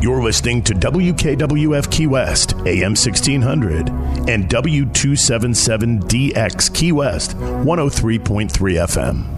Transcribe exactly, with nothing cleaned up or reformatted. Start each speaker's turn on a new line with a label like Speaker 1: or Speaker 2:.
Speaker 1: You're listening to W K W F Key West, A M sixteen hundred, and W two seventy-seven D X Key West, one oh three point three F M.